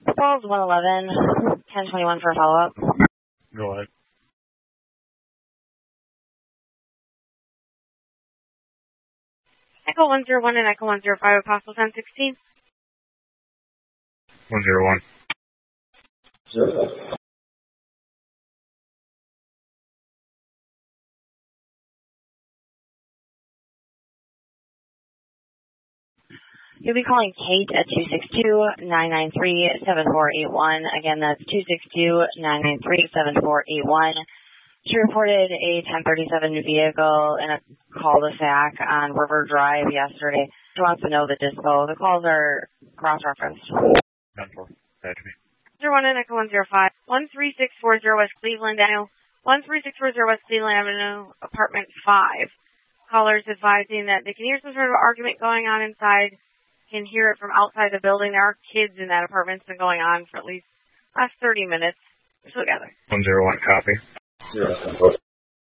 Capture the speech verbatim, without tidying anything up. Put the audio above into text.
Falls one eleven, ten twenty-one for a follow-up. Go ahead. Echo one zero one and Echo one zero five, Apostle ten sixteen. one zero one. Zero. You'll be calling Kate at two six two, nine nine three, seven four eight one. Again, that's two six two, nine nine three, seven four eight one. She reported a ten thirty-seven vehicle in a cul-de-sac on River Drive yesterday. She wants to know the dispo. The calls are cross-referenced. nine four. That to me. zero one and Echo one zero five. one three six four zero West Cleveland Avenue. one three six four zero West Cleveland Avenue, apartment five. Callers advising that they can hear some sort of argument going on inside. Can hear it from outside the building. There are kids in that apartment. It's been going on for at least last thirty minutes. We're still together. one zero one, copy. Zero.